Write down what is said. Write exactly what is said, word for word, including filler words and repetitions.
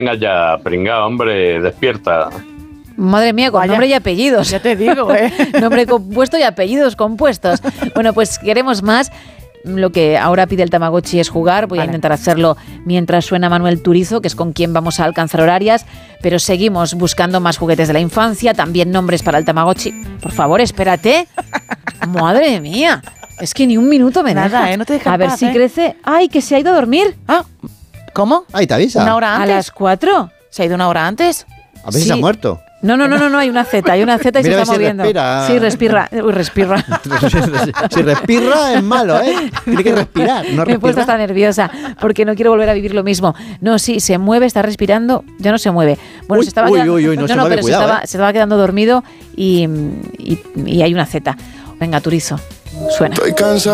Venga ya, pringao, hombre, despierta. Madre mía, con Vaya. nombre y apellidos. Ya te digo, ¿eh? Nombre compuesto y apellidos compuestos. Bueno, pues queremos más. Lo que ahora pide el Tamagotchi es jugar. Voy Vale. a intentar hacerlo mientras suena Manuel Turizo, que es con quien vamos a alcanzar horarias. Pero seguimos buscando más juguetes de la infancia, también nombres para el Tamagotchi. Por favor, espérate. Madre mía. Es que ni un minuto me Nada, dejas. ¿eh? No te deja A en ver paz, si ¿eh? crece. ¡Ay, que se ha ido a dormir! Ah, ¿cómo? Ahí te avisa. ¿Una hora ¿A antes? las cuatro? ¿Se ha ido una hora antes? A ver si Sí. se ha muerto. No, no, no, no, no, hay una Z, hay una Z y Mira se a está ver si moviendo. respira. Sí, respira. Uy, respira. Si respira es malo, ¿eh? Tiene que respirar, no Me he puesto respirar. hasta nerviosa porque no quiero volver a vivir lo mismo. No, sí, se mueve, está respirando, ya no se mueve. Bueno, Uy, se estaba uy, quedando, uy, uy, no se mueve, pero cuidado, se, estaba, ¿eh? se estaba quedando dormido y, y, y hay una Z. Venga, Turizo, suena. Estoy cansado.